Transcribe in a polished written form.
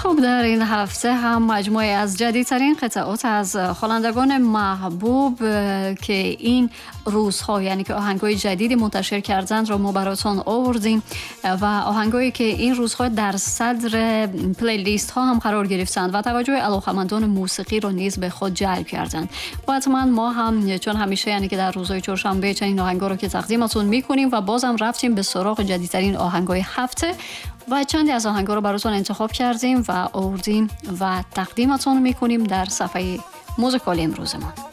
خب در این هفته هم مجموعه از جدیدترین قطعات از خوانندگان محبوب که این روزها یعنی که آهنگای جدیدی منتشر کردند رو ما براتون آوردیم و آهنگایی که این روزها در صدر پلیلیست ها هم قرار گرفتند و توجه علاقه‌مندان موسیقی رو نیز به خود جلب کردند. و حتما ما هم چون همیشه یعنی که در روزهای چهارشنبه چنین آهنگا رو که تقدیمتون میکنیم و بازم رفتیم به سراغ جدیدترین آهنگای هفته و چندی از آهنگا رو براتون انتخاب کردیم و آوردیم و تقدیمتون میکنیم در صفحه موزیکال امروزمان.